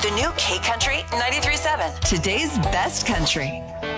The new K Country 93.7. Today's best country.